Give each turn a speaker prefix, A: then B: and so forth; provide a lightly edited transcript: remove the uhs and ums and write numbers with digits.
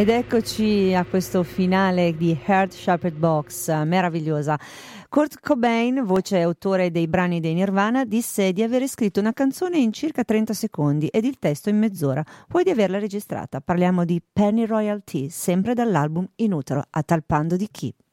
A: Ed eccoci a questo finale di Heart Shaped Box, meravigliosa. Kurt Cobain, voce e autore dei brani dei Nirvana, disse di aver scritto una canzone in circa 30 secondi ed il testo in mezz'ora, poi di averla registrata. Parliamo di Penny Royalty, sempre dall'album In utero a tal pando di chi.